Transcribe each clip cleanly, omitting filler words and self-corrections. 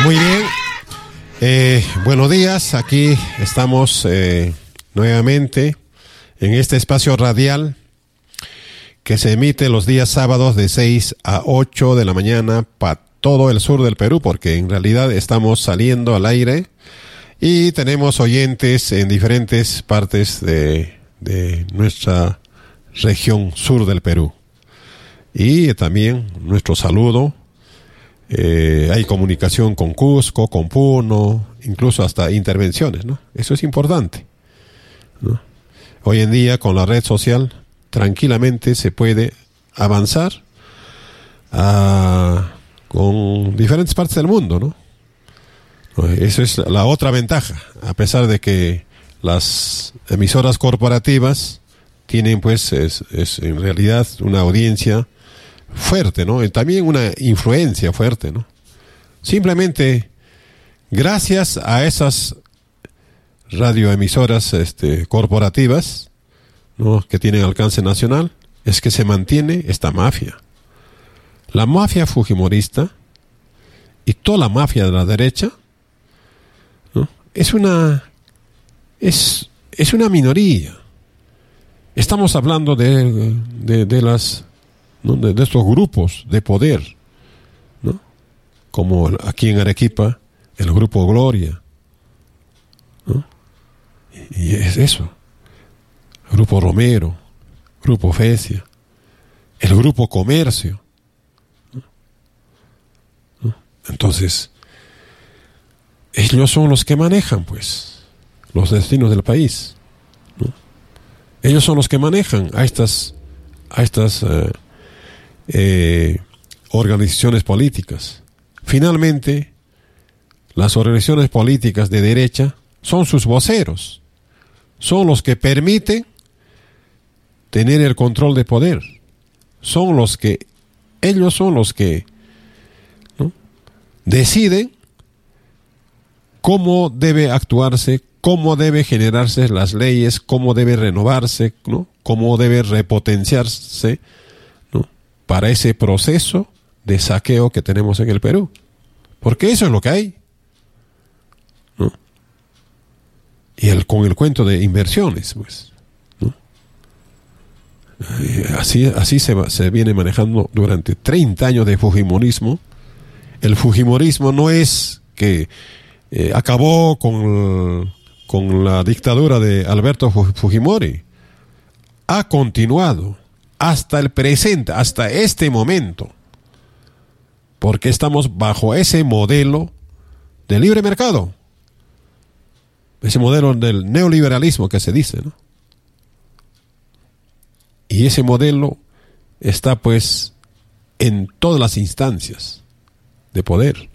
Muy bien. Buenos días. Aquí estamos nuevamente en este espacio radial que se emite los días sábados de 6 a 8 de la mañana para todo el sur del Perú, porque en realidad estamos saliendo al aire y tenemos oyentes en diferentes partes de nuestra región sur del Perú. Y también nuestro saludo. Hay comunicación con Cusco, con Puno, incluso hasta intervenciones, ¿no? Eso es importante, ¿no? Hoy en día con la red social tranquilamente se puede avanzar con diferentes partes del mundo, ¿no? Eso es la otra ventaja, a pesar de que las emisoras corporativas tienen pues es en realidad una audiencia fuerte, ¿no? Y también una influencia fuerte, ¿no? Simplemente gracias a esas radioemisoras corporativas, ¿no?, que tienen alcance nacional, es que se mantiene esta mafia. La mafia fujimorista y toda la mafia de la derecha, ¿no?, es una minoría. Estamos hablando de las, ¿no?, de estos grupos de poder, ¿no?, como aquí en Arequipa el grupo Gloria, ¿no? Y es eso, Grupo Romero, Grupo Fesia, el Grupo Comercio, ¿no? Entonces, ellos son los que manejan, pues, los destinos del país, ¿no? Ellos son los que manejan a estas organizaciones políticas. Finalmente, las organizaciones políticas de derecha son sus voceros, son los que permiten tener el control de poder, ellos son los que, ¿no?, deciden cómo debe actuarse, cómo debe generarse las leyes, cómo debe renovarse, ¿no?, cómo debe repotenciarse, ¿no?, para ese proceso de saqueo que tenemos en el Perú. Porque eso es lo que hay, ¿no? Y con el cuento de inversiones, pues, ¿no? Así se viene manejando durante 30 años de fujimorismo. El fujimorismo no es que acabó con la dictadura de Alberto Fujimori. Ha continuado hasta el presente, hasta este momento, porque estamos bajo ese modelo de libre mercado, ese modelo del neoliberalismo que se dice, ¿no? Y ese modelo está pues en todas las instancias de poder.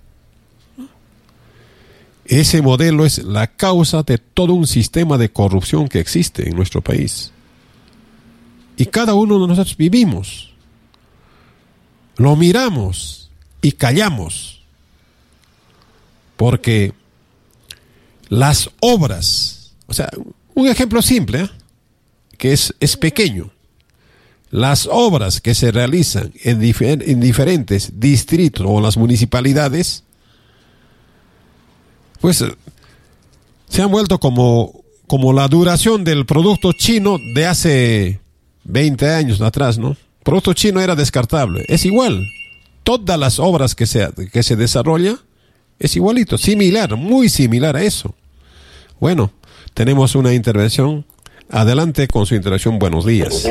Ese modelo es la causa de todo un sistema de corrupción que existe en nuestro país. Y cada uno de nosotros vivimos, lo miramos y callamos, porque las obras, o sea, un ejemplo simple, que es pequeño, las obras que se realizan en diferentes distritos o las municipalidades, pues se han vuelto como la duración del producto chino de hace 20 años atrás, ¿no? El producto chino era descartable. Es igual. Todas las obras que se desarrolla es igualito, similar, muy similar a eso. Bueno, tenemos una intervención. Adelante con su intervención. Buenos días.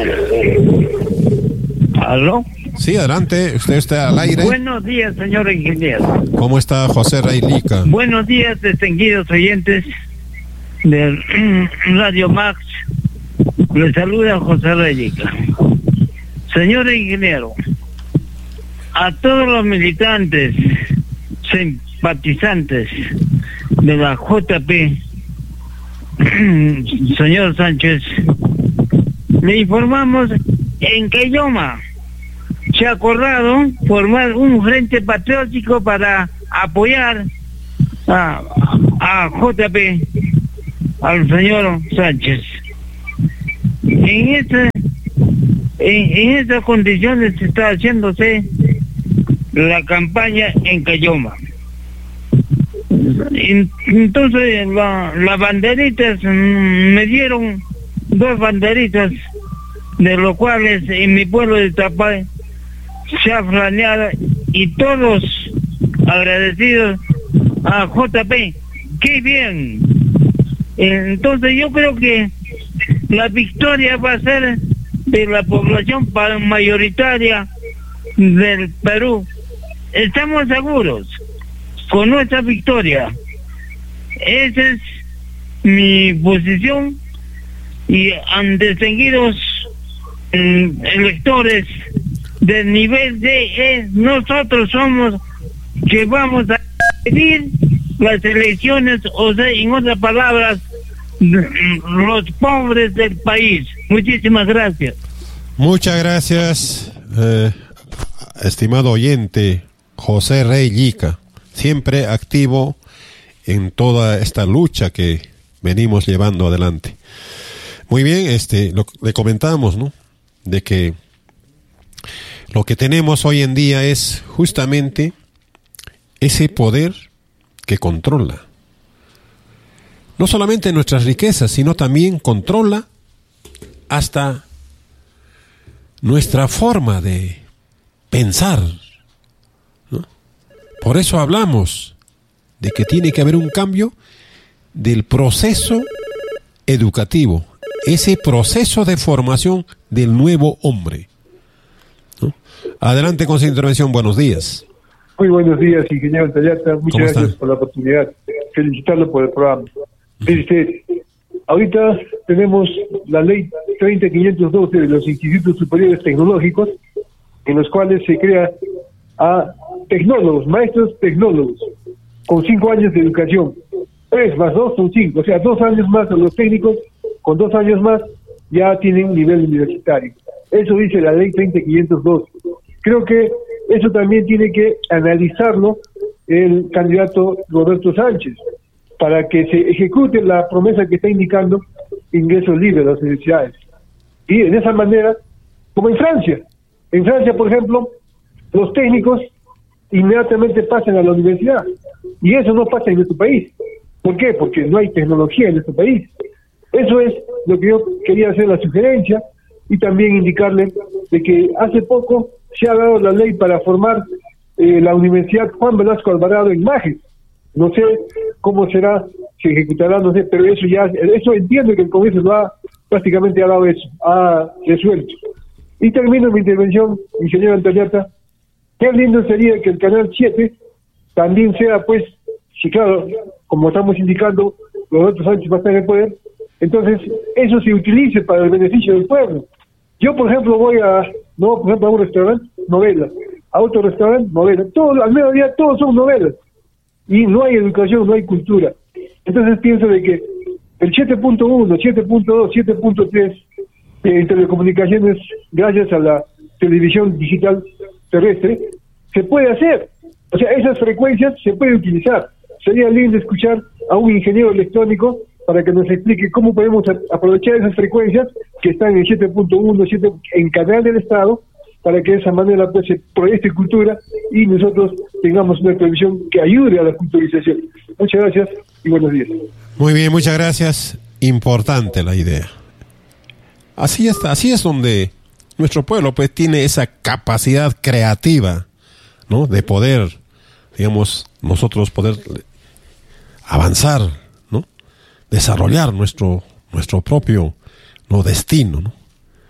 ¿Aló? Sí, adelante. Usted está al aire. Buenos días, señor ingeniero. ¿Cómo está José Raylica? Buenos días, distinguidos oyentes del Radio Max. Les saluda José Raylica. Señor ingeniero, a todos los militantes, simpatizantes de la JP, señor Sánchez, le informamos en Cayoma se ha acordado formar un frente patriótico para apoyar a JP, al señor Sánchez. En estas condiciones está haciéndose la campaña en Cayoma. Entonces las banderitas, me dieron 2 banderitas, de los cuales en mi pueblo de Tapay se ha flaneado, y todos agradecidos a JP. ¡Qué bien! Entonces yo creo que la victoria va a ser de la población mayoritaria del Perú. Estamos seguros con nuestra victoria. Esa es mi posición, y distinguidos electores del nivel D, nosotros somos que vamos a pedir las elecciones, o sea, en otras palabras, los pobres del país. Muchísimas gracias. Muchas gracias, estimado oyente José Rey Llica, siempre activo en toda esta lucha que venimos llevando adelante. Muy bien, le comentamos, ¿no?, de que lo que tenemos hoy en día es justamente ese poder que controla no solamente nuestras riquezas, sino también controla hasta nuestra forma de pensar, ¿no? Por eso hablamos de que tiene que haber un cambio del proceso educativo, ese proceso de formación del nuevo hombre, ¿no? Adelante con su intervención. Buenos días. Muy buenos días, ingeniero Tallata. Muchas gracias están? por la oportunidad. Felicitarlo por el programa. Ahorita tenemos la ley 30512 de los institutos superiores tecnológicos, en los cuales se crea a tecnólogos, maestros tecnólogos, con 5 años de educación. 3 más 2 son 5, o sea, 2 años más a los técnicos, con 2 años más ya tienen nivel universitario. Eso dice la ley 30512. Creo que eso también tiene que analizarlo el candidato Roberto Sánchez, para que se ejecute la promesa que está indicando ingresos libres a las universidades. Y de esa manera, como en Francia. En Francia, por ejemplo, los técnicos inmediatamente pasan a la universidad. Y eso no pasa en nuestro país. ¿Por qué? Porque no hay tecnología en nuestro país. Eso es lo que yo quería hacer la sugerencia, y también indicarle de que hace poco se ha dado la ley para formar la Universidad Juan Velasco Alvarado en Majes. No sé cómo será, se ejecutará, no sé, pero eso entiendo que el Congreso prácticamente ha dado eso, ha resuelto. Y termino mi intervención, mi señora Antoniata. Qué lindo sería que el Canal 7 también sea, pues, si claro, como estamos indicando, Roberto Sánchez va a estar en el poder, entonces eso se utilice para el beneficio del pueblo. Yo, por ejemplo, voy a un restaurante, novela, a otro restaurante, novela, todo, al mediodía todos son novelas, y no hay educación, no hay cultura. Entonces pienso de que el 7.1, 7.2, 7.3 en telecomunicaciones, gracias a la televisión digital terrestre, se puede hacer. O sea, esas frecuencias se pueden utilizar. Sería lindo escuchar a un ingeniero electrónico para que nos explique cómo podemos aprovechar esas frecuencias que están en 7.1, en canal del Estado, para que de esa manera pues se proyecte cultura y nosotros tengamos una televisión que ayude a la culturización. Muchas gracias y buenos días. Muy bien, muchas gracias. Importante la idea. Así es donde nuestro pueblo pues tiene esa capacidad creativa, ¿no?, de poder, digamos, nosotros poder avanzar, ¿no?, desarrollar nuestro propio destino, ¿no?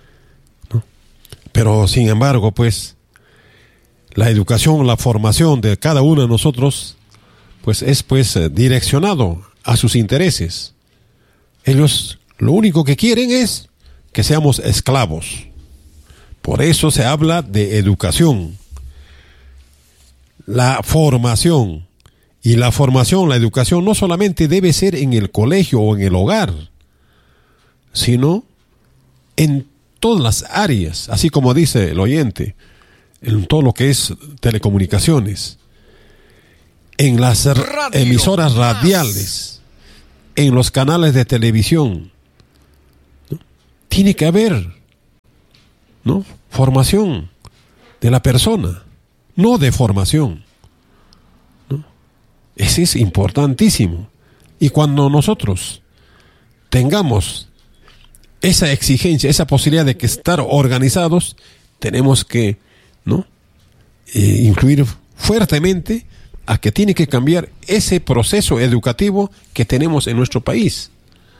Pero sin embargo, pues, la educación, la formación de cada uno de nosotros, pues es direccionado a sus intereses. Ellos lo único que quieren es que seamos esclavos. Por eso se habla de educación. La formación. Y la formación, la educación, no solamente debe ser en el colegio o en el hogar, sino en todas las áreas, así como dice el oyente, en todo lo que es telecomunicaciones, en las emisoras radiales, en los canales de televisión, ¿no? Tiene que haber, ¿no?, formación de la persona, no de formación, ¿no? Ese es importantísimo. Y cuando nosotros tengamos esa exigencia, esa posibilidad de que estar organizados, tenemos que, ¿no?, influir fuertemente a que tiene que cambiar ese proceso educativo que tenemos en nuestro país.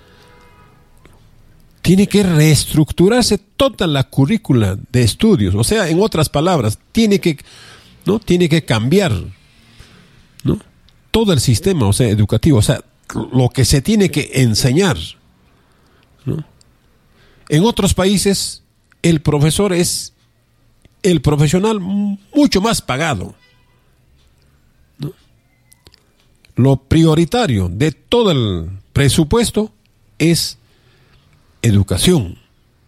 Tiene que reestructurarse toda la currícula de estudios. O sea, en otras palabras, tiene que cambiar, ¿no?, todo el sistema, o sea, educativo, o sea, lo que se tiene que enseñar, ¿no? En otros países, el profesor es el profesional mucho más pagado, ¿no? Lo prioritario de todo el presupuesto es educación.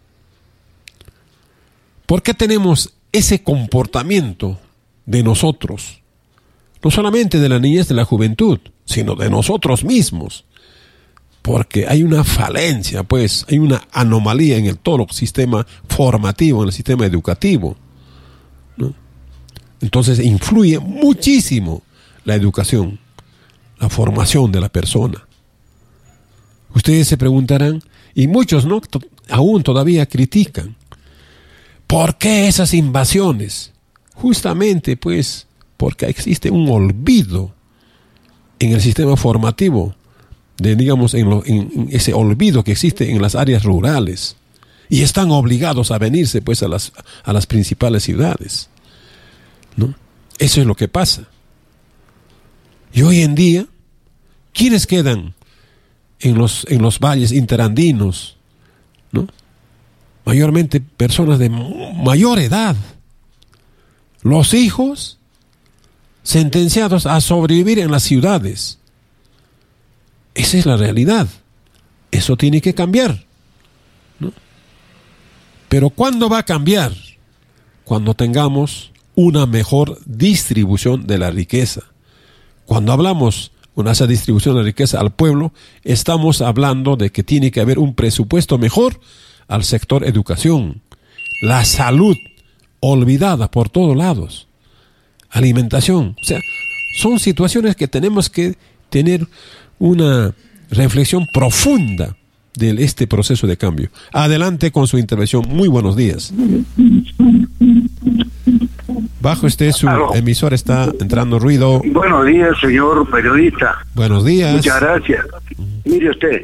¿Por qué tenemos ese comportamiento de nosotros? No solamente de la niñez, de la juventud, sino de nosotros mismos. Porque hay una falencia, pues, hay una anomalía en todo el sistema formativo, en el sistema educativo, ¿no? Entonces influye muchísimo la educación, la formación de la persona. Ustedes se preguntarán, y muchos, ¿no?, aún todavía critican, ¿por qué esas invasiones? Justamente, pues, porque existe un olvido en el sistema formativo, digamos, en ese olvido que existe en las áreas rurales, y están obligados a venirse, pues, a las principales ciudades, ¿no? Eso es lo que pasa. Y hoy en día, ¿quiénes quedan en los valles interandinos, ¿no? Mayormente personas de mayor edad. Los hijos sentenciados a sobrevivir en las ciudades. Esa es la realidad. Eso tiene que cambiar, ¿no? Pero ¿cuándo va a cambiar? Cuando tengamos una mejor distribución de la riqueza. Cuando hablamos de esa distribución de la riqueza al pueblo, estamos hablando de que tiene que haber un presupuesto mejor al sector educación. La salud, olvidada por todos lados. Alimentación. O sea, son situaciones que tenemos que tener una reflexión profunda de este proceso de cambio. Adelante con su intervención. Muy buenos días. Bajo su emisor está entrando ruido. Buenos días, señor periodista. Buenos días. Muchas gracias. Mire usted.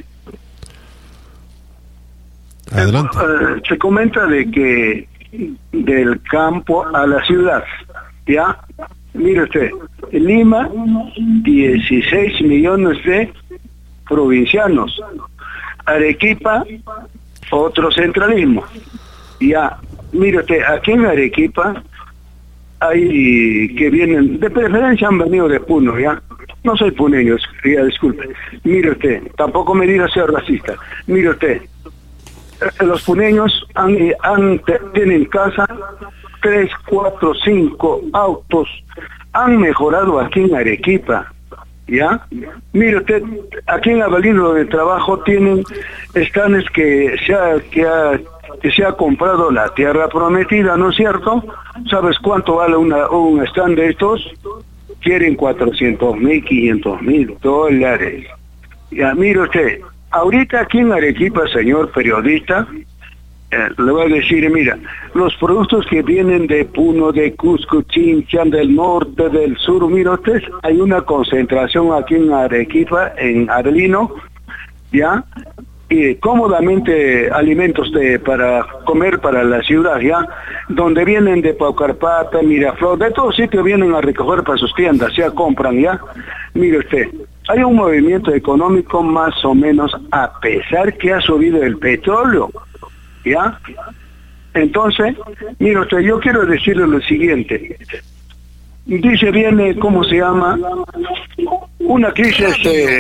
Adelante. Se comenta de que del campo a la ciudad, ¿ya? Mire usted, en Lima, 16 millones de provincianos. Arequipa, otro centralismo. Ya, mire usted, aquí en Arequipa hay que vienen, de preferencia han venido de Puno, ¿ya? No soy puneño, ya disculpe. Mire usted, tampoco me diga ser racista. Mire usted, los puneños tienen casa, 3, 4, 5 autos, han mejorado aquí en Arequipa, ¿ya? Mire usted, aquí en Avelino de trabajo tienen estanes que se ha comprado la tierra prometida, ¿no es cierto? ¿Sabes cuánto vale un stand de estos? Quieren 400,000, 500,000 dólares. Ya, mire usted, ahorita aquí en Arequipa, señor periodista, le voy a decir, mira, los productos que vienen de Puno, de Cusco, Chinchán, del norte, del sur, mira usted, hay una concentración aquí en Arequipa, en Avelino, ¿ya? Y cómodamente alimentos para comer para la ciudad, ¿ya? Donde vienen de Paucarpata, Miraflor, de todos sitios vienen a recoger para sus tiendas, ya compran, ¿ya? Mire usted, hay un movimiento económico más o menos, a pesar que ha subido el petróleo, ¿ya? Entonces, mire usted, yo quiero decirle lo siguiente. Dice, viene, ¿cómo se llama? Una crisis,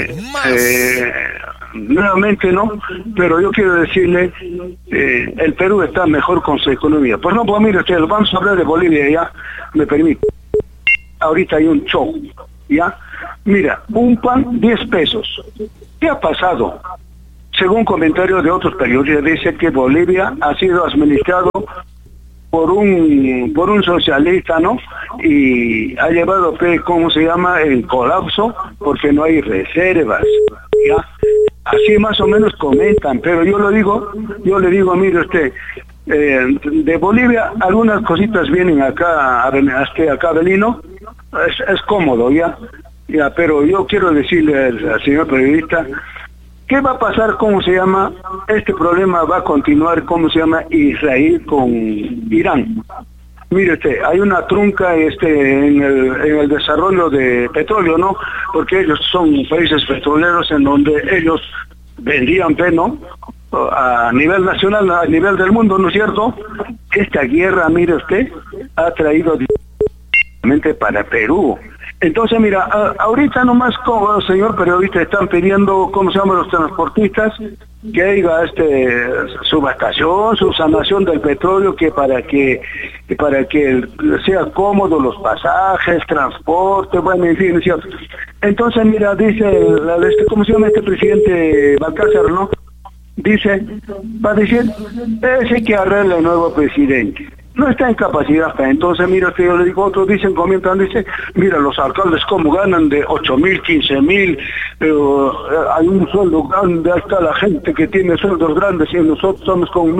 nuevamente no, pero yo quiero decirle, el Perú está mejor con su economía. Por ejemplo, mire usted, vamos a hablar de Bolivia, ya, me permite. Ahorita hay un show, ¿ya? Mira, un pan, 10 pesos. ¿Qué ha pasado? Según comentarios de otros periodistas, dice que Bolivia ha sido administrado por un socialista, ¿no? Y ha llevado, ¿cómo se llama?, el colapso, porque no hay reservas, ¿ya? Así más o menos comentan, pero yo le digo, mire usted, de Bolivia algunas cositas vienen acá a Belino, es cómodo, ya, pero yo quiero decirle al señor periodista, ¿qué va a pasar, cómo se llama? Este problema va a continuar, cómo se llama, Israel con Irán. Mire usted, hay una trunca en el desarrollo de petróleo, ¿no? Porque ellos son países petroleros en donde ellos vendían, ¿no?, a nivel nacional, a nivel del mundo, ¿no es cierto? Esta guerra, mire usted, ha traído directamente para Perú. Entonces, mira, ahorita nomás, como señor periodista, están pidiendo, ¿cómo se llaman los transportistas? Que haya subastación, subsanación del petróleo, que para que sea cómodo los pasajes, transporte, bueno, en fin, ¿no es cierto? Entonces, mira, dice, ¿cómo se llama este presidente Balcázar, no? Va a decir, ese que arregla el nuevo presidente. No está en capacidad. Entonces, mira, que yo le digo, otros comentan, mira, los alcaldes cómo ganan de 8.000, 15.000, hay un sueldo grande, ahí está la gente que tiene sueldos grandes y nosotros estamos con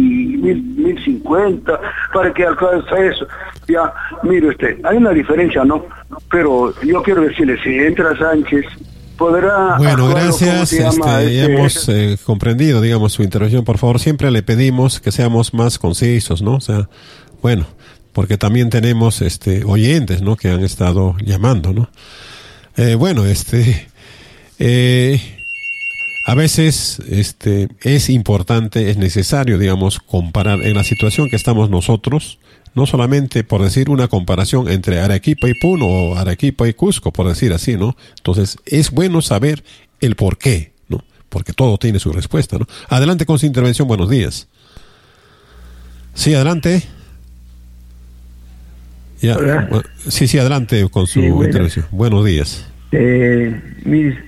1.050 para que alcance eso. Ya, mire usted, hay una diferencia, ¿no? Pero yo quiero decirle, si entra Sánchez, podrá... Bueno, gracias, ya hemos comprendido, digamos, su intervención. Por favor, siempre le pedimos que seamos más concisos, ¿no? O sea, bueno, porque también tenemos oyentes, ¿no?, que han estado llamando, ¿no? A veces es importante, es necesario, digamos, comparar en la situación que estamos nosotros, no solamente por decir una comparación entre Arequipa y Puno o Arequipa y Cusco, por decir así, ¿no? Entonces, es bueno saber el por qué, ¿no? Porque todo tiene su respuesta, ¿no? Adelante con su intervención, buenos días. Sí, adelante. Ya, sí, adelante con su intervención. Buenos días. Mire,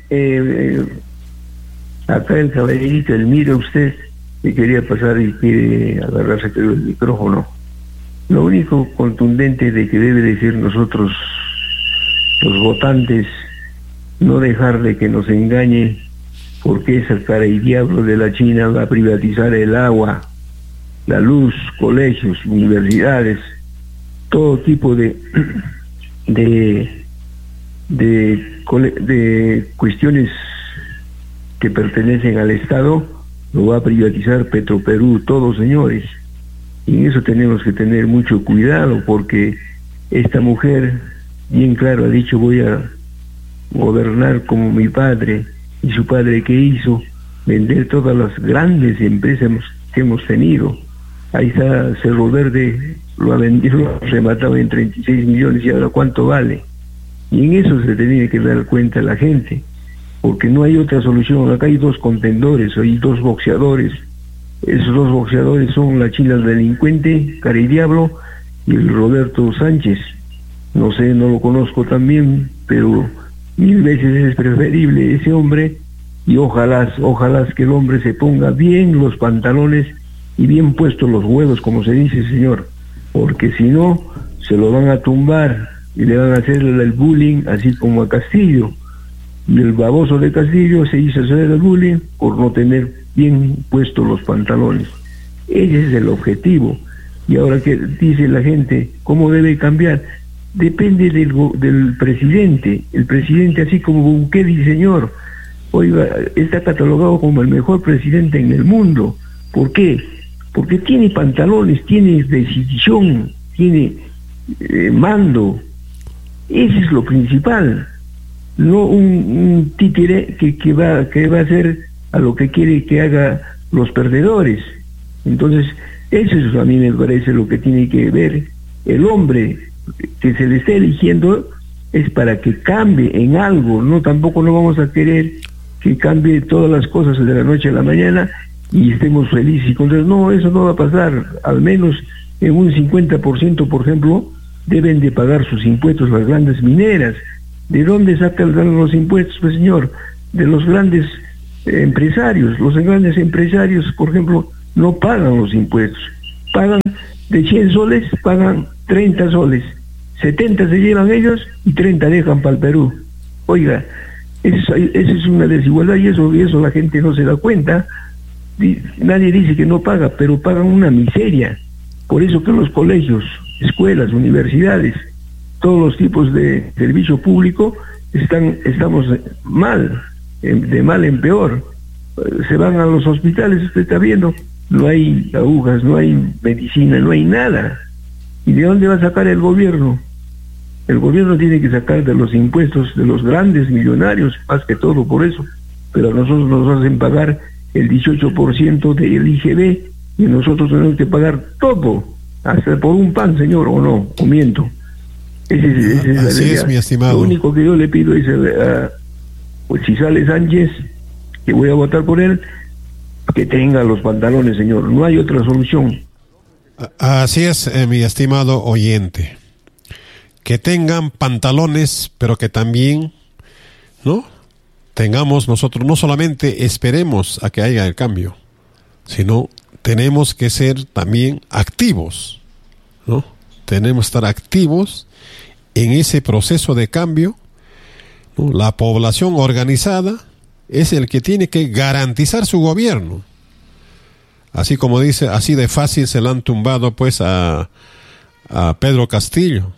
acá el caballerito, mire usted, que quería pasar y quiere agarrarse el micrófono. Lo único contundente de que debe decir nosotros, los votantes, no dejar de que nos engañe, porque esa cara y diablo de la China va a privatizar el agua, la luz, colegios, universidades, todo tipo de cuestiones que pertenecen al Estado, lo va a privatizar Petroperú, todos, señores. Y en eso tenemos que tener mucho cuidado, porque esta mujer bien claro ha dicho, voy a gobernar como mi padre. Y su padre, ¿qué hizo? Vender todas las grandes empresas que hemos tenido. Ahí está Cerro Verde, lo ha vendido, lo ha rematado en 36 millones, y ahora ¿cuánto vale? Y en eso se tiene que dar cuenta la gente, porque no hay otra solución. Acá hay dos contendores, hay dos boxeadores. Esos dos boxeadores son la China delincuente, cara y diablo, y el Roberto Sánchez. No sé, no lo conozco tan bien, pero 1000 veces es preferible ese hombre, y ojalá que el hombre se ponga bien los pantalones y bien puestos los huevos, como se dice, señor, porque si no, se lo van a tumbar y le van a hacer el bullying, así como a Castillo. Y el baboso de Castillo se hizo hacer el bullying por no tener bien puestos los pantalones. Ese es el objetivo. Y ahora que dice la gente, ¿cómo debe cambiar? Depende del presidente. El presidente, así como Bukele, señor, oiga, está catalogado como el mejor presidente en el mundo. ¿Por qué? Porque tiene pantalones, tiene decisión, tiene mando. Ese es lo principal. No un títere que va a hacer a lo que quiere que haga los perdedores. Entonces, eso es a mí me parece lo que tiene que ver. El hombre que se le está eligiendo es para que cambie en algo, no, tampoco no vamos a querer que cambie todas las cosas de la noche a la mañana y estemos felices y contentos. No, eso no va a pasar. Al menos en un 50%, por ejemplo, deben de pagar sus impuestos las grandes mineras. ¿De dónde sacan los impuestos, pues, señor? De los grandes empresarios. Los grandes empresarios, por ejemplo, no pagan los impuestos, pagan de 100 soles pagan 30 soles, 70 se llevan ellos y 30 dejan para el Perú. Oiga, eso es una desigualdad y eso la gente no se da cuenta. Nadie dice que no paga, pero pagan una miseria. Por eso que los colegios, escuelas, universidades, todos los tipos de servicio público estamos mal, de mal en peor. Se van a los hospitales, usted está viendo, no hay agujas, no hay medicina, no hay nada. ¿Y de dónde va a sacar el gobierno? El gobierno tiene que sacar de los impuestos de los grandes millonarios, más que todo por eso. Pero a nosotros nos hacen pagar el 18% del IGB y nosotros tenemos que pagar todo, hasta por un pan, señor, o no, o miento. Esa es la Así realidad. es, mi estimado. Lo único que yo le pido es pues si sale Sánchez, que voy a votar por él, que tenga los pantalones, señor. No hay otra solución. Así es, mi estimado oyente. Que tengan pantalones, pero que también, ¿no?, tengamos nosotros, no solamente esperemos a que haya el cambio, sino tenemos que ser también activos, ¿no? Tenemos que estar activos en ese proceso de cambio, ¿no? La población organizada es el que tiene que garantizar su gobierno. Así como dice, así de fácil se le han tumbado pues a Pedro Castillo.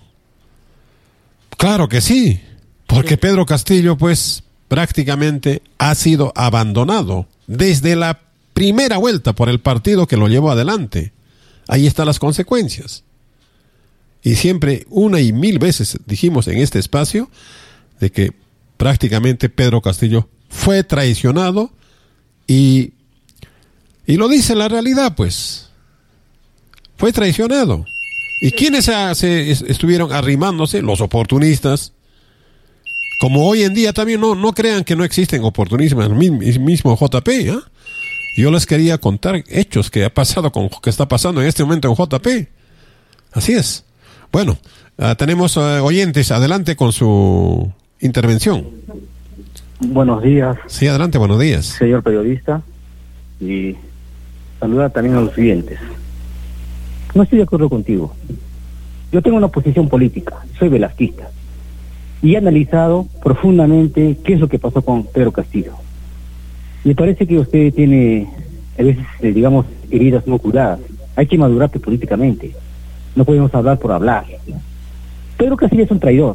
Claro que sí, porque Pedro Castillo pues prácticamente ha sido abandonado desde la primera vuelta por el partido que lo llevó adelante. Ahí están las consecuencias. Y siempre, una y mil veces dijimos en este espacio de que prácticamente Pedro Castillo fue traicionado y lo dice la realidad, pues. Fue traicionado. ¿Y quiénes se estuvieron arrimándose? Los oportunistas. Como hoy en día también no crean que no existen oportunismos, el mismo JP, ¿eh? Yo les quería contar hechos que que está pasando en este momento en JP. Así es. Bueno, tenemos oyentes, adelante con su intervención. Buenos días. Sí, adelante, buenos días. Señor periodista, y saludar también a los siguientes. No estoy de acuerdo contigo. Yo tengo una posición política, soy velasquista. Y he analizado profundamente qué es lo que pasó con Pedro Castillo. Me parece que usted tiene, a veces, digamos, heridas no curadas. Hay que madurarte políticamente. No podemos hablar por hablar. Pedro Castillo es un traidor.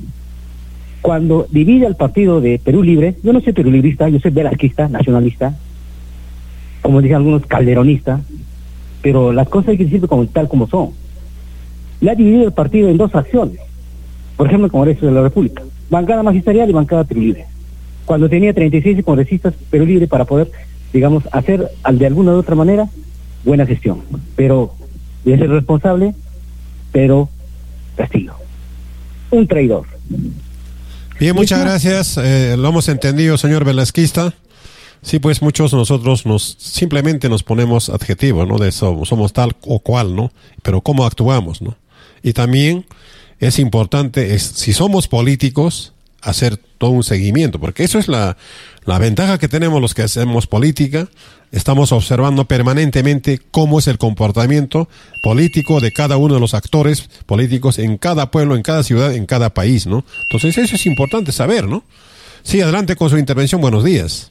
Cuando divide al partido de Perú Libre, yo no soy perulibrista, yo soy velasquista, nacionalista, como dicen algunos, calderonista, pero las cosas hay que decir tal como son. Le ha dividido el partido en dos facciones. Por ejemplo, el Congreso de la República, bancada magisterial y bancada Perú Libre. Cuando tenía 36 congresistas Perú Libre para poder, digamos, hacer de alguna u otra manera buena gestión. Pero es el responsable, Pedro Castillo. Un traidor. Bien, muchas gracias. Lo hemos entendido, señor velasquista. Sí, pues muchos nosotros simplemente nos ponemos adjetivos, ¿no? De somos tal o cual, ¿no? Pero cómo actuamos, ¿no? Y también es importante, si somos políticos, hacer todo un seguimiento, porque eso es la ventaja que tenemos los que hacemos política. Estamos observando permanentemente cómo es el comportamiento político de cada uno de los actores políticos en cada pueblo, en cada ciudad, en cada país, ¿no? Entonces eso es importante saber, ¿no? Sí, adelante con su intervención, buenos días.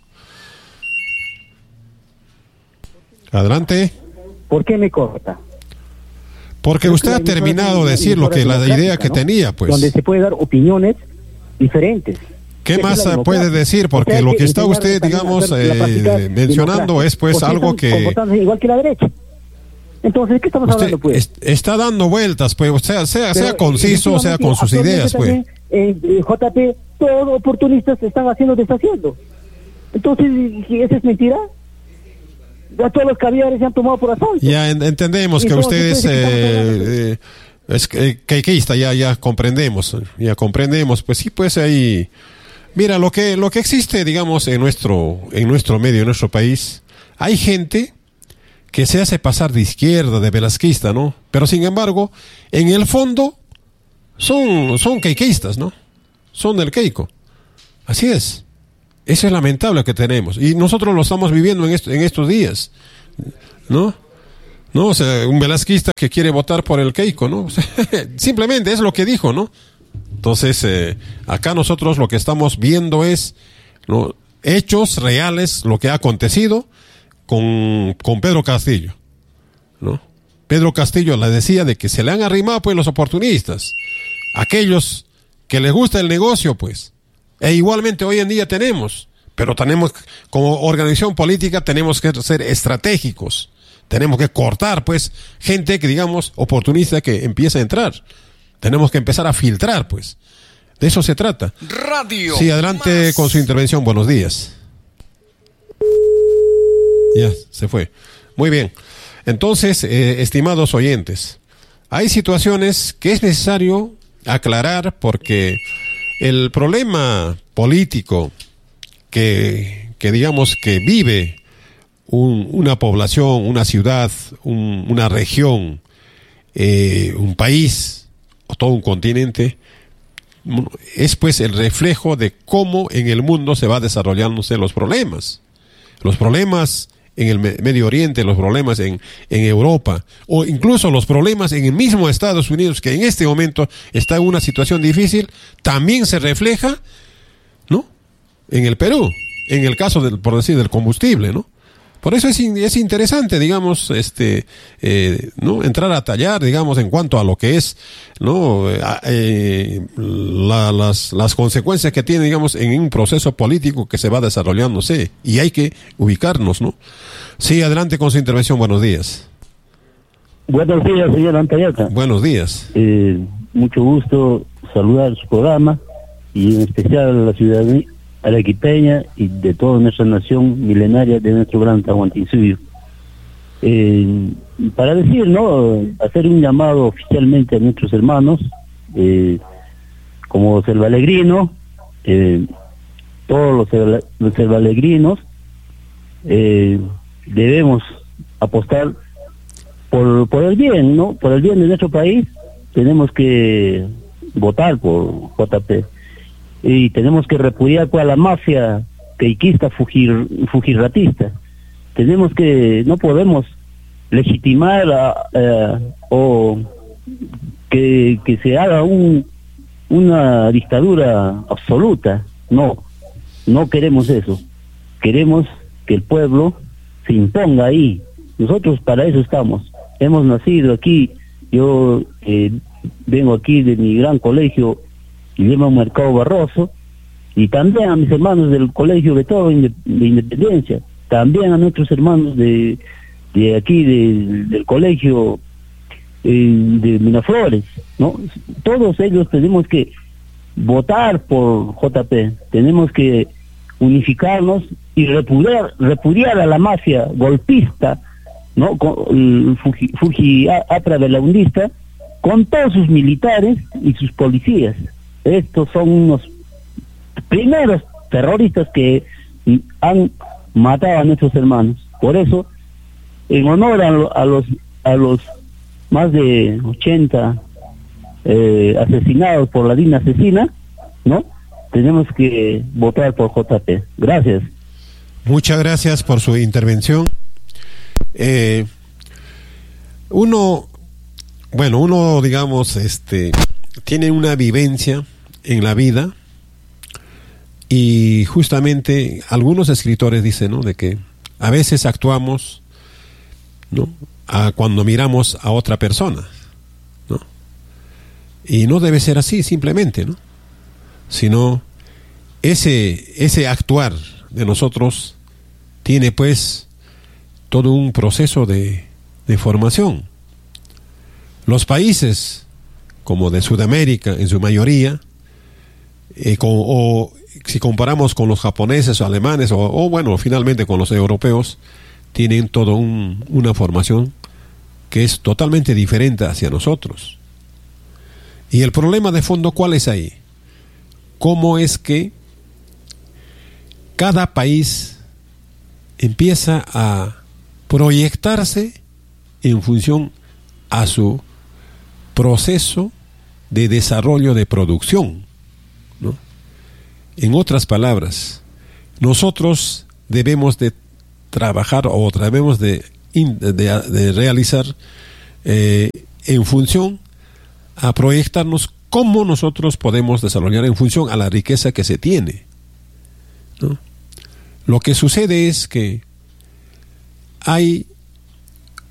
Adelante. ¿Por qué me corta? Porque usted ha terminado de decir lo que la idea que tenía, pues. Donde se puede dar opiniones diferentes. ¿Qué más puede decir? Porque lo que está usted, digamos, mencionando es pues algo que... Igual que la derecha. Entonces, ¿qué estamos hablando, pues? Está dando vueltas, pues, sea conciso, sea con sus ideas, pues. JP, todos oportunistas están deshaciendo. Entonces, ¿esa es mentira? Ya todos los caviares se han tomado por asalto. Ya entendemos que ustedes es quequista, ya comprendemos, pues sí, pues ahí, mira, lo que existe, digamos, en nuestro medio, en nuestro país, hay gente que se hace pasar de izquierda, de velasquista, ¿no? Pero sin embargo, en el fondo, son queiquistas, ¿no? Son del queico. Así es. Eso es lamentable que tenemos. Y nosotros lo estamos viviendo en estos días, ¿no? ¿no? O sea, un velasquista que quiere votar por el Keiko, ¿no? O sea, simplemente es lo que dijo, ¿no? Entonces, acá nosotros lo que estamos viendo es, ¿no?, hechos reales, lo que ha acontecido con Pedro Castillo, ¿no? Pedro Castillo le decía de que se le han arrimado pues los oportunistas, aquellos que les gusta el negocio, pues. E igualmente hoy en día tenemos, pero tenemos, como organización política, tenemos que ser estratégicos. Tenemos que cortar, pues, gente que, digamos, oportunista que empieza a entrar. Tenemos que empezar a filtrar, pues. De eso se trata. Radio. Sí, adelante más. con su intervención. Buenos días. Ya, se fue. Muy bien. Entonces, estimados oyentes, hay situaciones que es necesario aclarar porque el problema político que digamos que vive una población, una ciudad, una región, un país o todo un continente, es pues el reflejo de cómo en el mundo se va desarrollándose los problemas. Los problemas en el Medio Oriente, los problemas en Europa, o incluso los problemas en el mismo Estados Unidos, que en este momento está en una situación difícil, también se refleja, ¿no?, en el Perú, en el caso del, por decir, del combustible, ¿no? Por eso es interesante, digamos, ¿no?, entrar a tallar, digamos, en cuanto a lo que es, ¿no?, las consecuencias que tiene, digamos, en un proceso político que se va desarrollándose, y hay que ubicarnos, ¿no? Sí, adelante con su intervención. Buenos días. Buenos días, señor Antayata. Buenos días. Mucho gusto saludar su programa y en especial a la ciudadanía arequipeña y de toda nuestra nación milenaria de nuestro gran Tahuantinsuyo. Para decir, ¿no?, hacer un llamado oficialmente a nuestros hermanos, como selvalegrino, todos los selvalegrinos, debemos apostar por el bien, ¿no?, por el bien de nuestro país. Tenemos que votar por JP. Y tenemos que repudiar a la mafia queiquista fujirratista. Tenemos que, no podemos legitimar o que se haga una dictadura absoluta. No queremos eso. Queremos que el pueblo se imponga ahí. Nosotros para eso estamos. Hemos nacido aquí. Yo vengo aquí de mi gran colegio Guillermo Mercado Barroso, y también a mis hermanos del Colegio Beethoven de Independencia, también a nuestros hermanos de aquí del Colegio de Miraflores, ¿no? Todos ellos tenemos que votar por JP, tenemos que unificarnos y repudiar a la mafia golpista, ¿no?, Fujiatra-belaundista, con todos sus militares y sus policías. Estos son unos primeros terroristas que han matado a nuestros hermanos. Por eso, en honor a los más de 80 asesinados por la DINA asesina, ¿no?, tenemos que votar por JP. Gracias. Muchas gracias por su intervención. Uno, digamos, tiene una vivencia en la vida, y justamente algunos escritores dicen, ¿no?, de que a veces actuamos, ¿no?, cuando miramos a otra persona, ¿no? Y no debe ser así simplemente, ¿no?, sino ese actuar de nosotros tiene pues todo un proceso de formación. Los países como de Sudamérica, en su mayoría, o si comparamos con los japoneses o alemanes, o bueno, finalmente con los europeos, tienen toda una formación que es totalmente diferente hacia nosotros. Y el problema de fondo, ¿cuál es ahí? ¿Cómo es que cada país empieza a proyectarse en función a su proceso de desarrollo de producción, ¿no? En otras palabras, nosotros debemos de trabajar o debemos de de realizar en función a proyectarnos cómo nosotros podemos desarrollar en función a la riqueza que se tiene, ¿no? Lo que sucede es que hay